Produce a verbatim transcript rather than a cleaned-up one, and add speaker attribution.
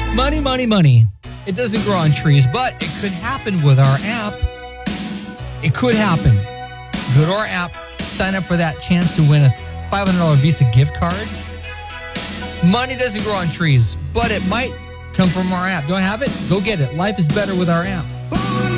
Speaker 1: Money, money, money. It doesn't grow on trees, but it could happen with our app. It could happen. Go to our app, sign up for that chance to win a five hundred dollars Visa gift card. Money doesn't grow on trees, but it might come from our app. Don't have it? Go get it. Life is better with our app.